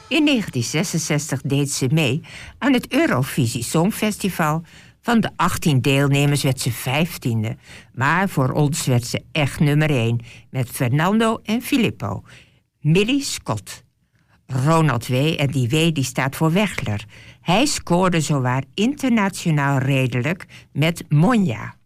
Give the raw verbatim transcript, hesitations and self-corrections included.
In negentien zesenzestig deed ze mee aan het Eurovisie Songfestival. Van de achttien deelnemers werd ze vijftiende. Maar voor ons werd ze echt nummer één. Met Fernando en Filippo. Millie Scott. Ronald W. en die W. die staat voor Wegler. Hij scoorde zowaar internationaal redelijk met Monja.